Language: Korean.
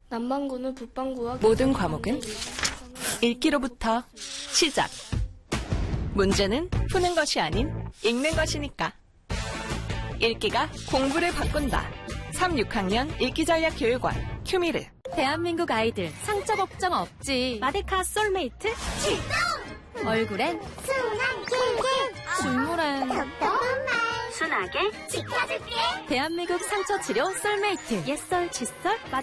남반구는 북반구와 모든 과목은 읽기로부터 시작. 문제는 푸는 것이 아닌 읽는 것이니까. 읽기가 공부를 바꾼다. 3, 6학년 읽기전략교육원 큐미르. 대한민국 아이들 상처 걱정 없지. 마데카 솔메이트 출동! 얼굴엔 순한 킹킹 줄무엔 답답한 말 순하게 지켜줄게. 대한민국 상처 치료 솔메이트. 옛설, 칫솔,